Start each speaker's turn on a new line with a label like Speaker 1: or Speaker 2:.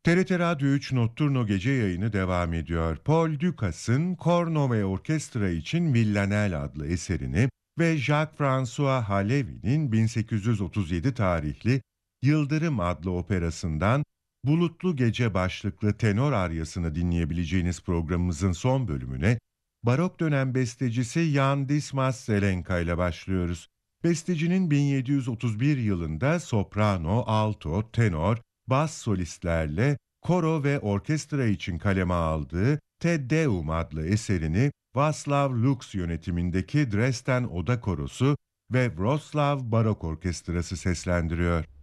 Speaker 1: TRT Radyo 3 Notturno gece yayını devam ediyor. Paul Ducas'ın Korno ve Orkestra için Villanelle adlı eserini ve Jacques-François Halévy'nin 1837 tarihli Yıldırım adlı operasından Bulutlu Gece başlıklı tenor aryasını dinleyebileceğiniz programımızın son bölümüne barok dönem bestecisi Jan Dismas Zelenka ile başlıyoruz. Bestecinin 1731 yılında soprano, alto, tenor, bas solistlerle koro ve orkestra için kaleme aldığı Te Deum adlı eserini Václav Lux yönetimindeki Dresden Oda Korosu ve Wrocław Barok Orkestrası seslendiriyor.